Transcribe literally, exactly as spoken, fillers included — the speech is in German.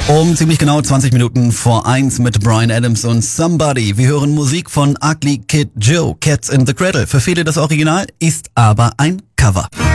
Um ziemlich genau zwanzig Minuten vor eins mit Bryan Adams und Somebody. Wir hören Musik von Ugly Kid Joe, Cats in the Cradle. Für viele das Original, ist aber ein Cover.